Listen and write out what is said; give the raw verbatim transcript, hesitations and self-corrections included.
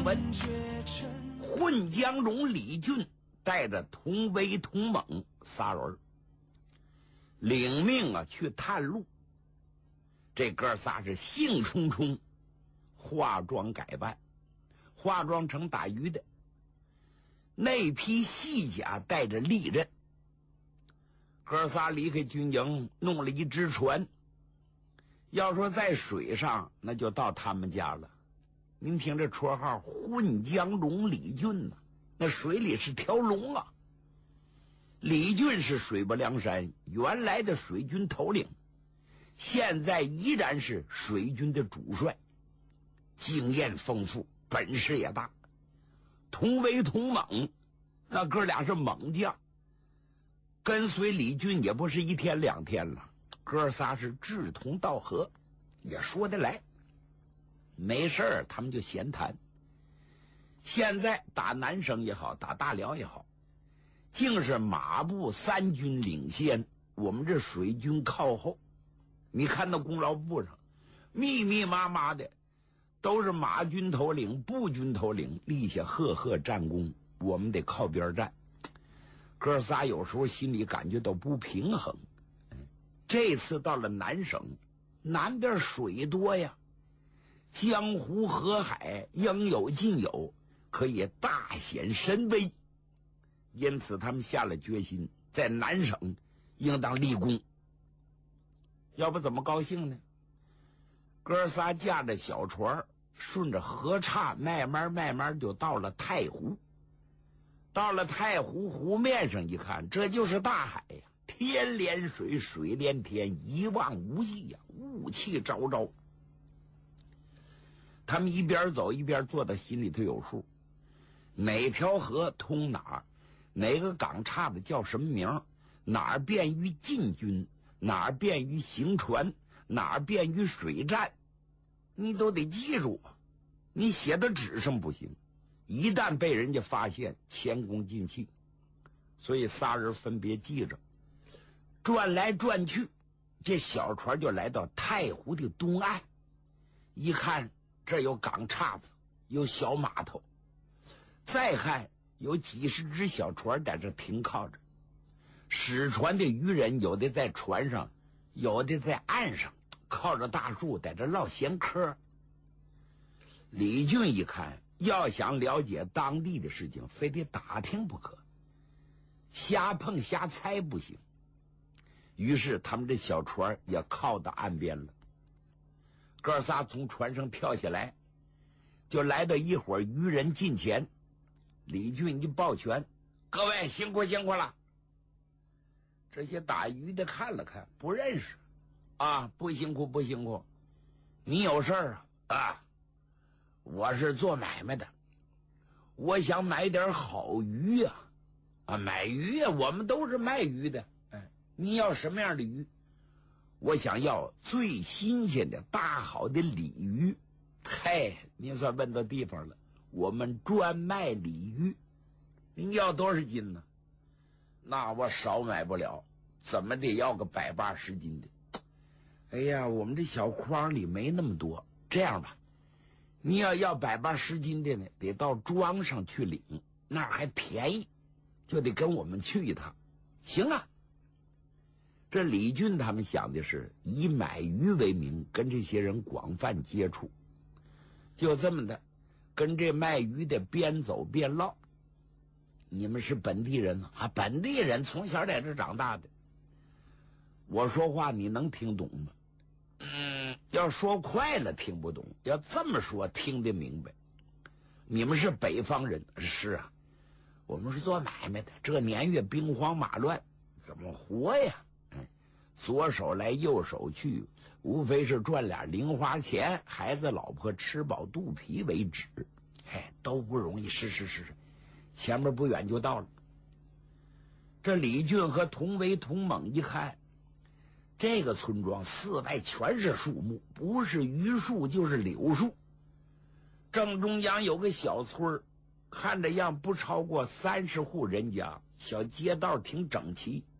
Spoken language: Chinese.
闻，混江荣李俊带着童威、童猛仨人领命啊去探路。这哥仨是兴冲冲化妆改扮，化妆成打鱼的，那批细甲带着利刃。哥仨离开军营，弄了一只船，要说在水上那就到他们家了。您听这绰号混江龙李俊呢、啊，那水里是条龙啊。李俊是水泊梁山原来的水军头领，现在依然是水军的主帅，经验丰富，本事也大。同为同猛，那哥俩是猛将，跟随李俊也不是一天两天了，哥仨是志同道合，也说得来。没事儿他们就闲谈。现在打南省也好，打大辽也好，竟是马步三军领先，我们这水军靠后。你看到功劳簿上密密麻麻的都是马军头领、步军头领立下赫赫战功，我们得靠边站。哥仨有时候心里感觉到不平衡。这次到了南省，南边水多呀，江湖河海应有尽有，可以大显神威。因此他们下了决心，在南省应当立功。要不怎么高兴呢？哥仨驾着小船，顺着河岔慢慢慢慢就到了太湖。到了太湖湖面上一看，这就是大海呀，天连水，水连天，一望无际呀，雾气昭昭。他们一边走一边坐到心里头有数，哪条河通哪儿，哪个港岔子叫什么名，哪儿便于进军，哪儿便于行船，哪儿便于水战，你都得记住啊。你写到纸上不行，一旦被人家发现，前功尽弃。所以仨人分别记着，转来转去，这小船就来到太湖的东岸。一看这有港岔子，有小码头，再看有几十只小船在这停靠着。使船的渔人有的在船上，有的在岸上，靠着大树在这唠闲嗑。李俊一看，要想了解当地的事情，非得打听不可，瞎碰瞎猜不行。于是他们这小船也靠到岸边了。哥仨从船上跳下来，就来到一伙渔人近前。李俊一抱拳：“各位辛苦辛苦了。”这些打鱼的看了看，不认识啊，不辛苦不辛苦。你有事儿啊？啊，我是做买卖的，我想买点好鱼呀、啊。啊，买鱼呀、啊，我们都是卖鱼的。哎，你要什么样的鱼？我想要最新鲜的大好的鲤鱼。嘿，您算问到地方了，我们专卖鲤鱼。您要多少斤呢？那我少买不了，怎么得要个百八十斤的。哎呀，我们这小筐里没那么多，这样吧，你要要百八十斤的呢，得到庄上去领，那儿还便宜，就得跟我们去一趟。行啊。这李俊他们想的是以买鱼为名，跟这些人广泛接触，就这么的跟这卖鱼的边走边唠。你们是本地人啊？本地人，从小在这长大的。我说话你能听懂吗？嗯，要说快了听不懂，要这么说听得明白。你们是北方人？是啊，我们是做买卖的，这年月兵荒马乱，怎么活呀？嗯，左手来右手去，无非是赚点零花钱，孩子老婆吃饱肚皮为止。哎，都不容易。是是是是。前面不远就到了。这李俊和同为同猛一看，这个村庄四外全是树木，不是榆树就是柳树，正中央有个小村，看着样不超过三十户人家，小街道挺整齐。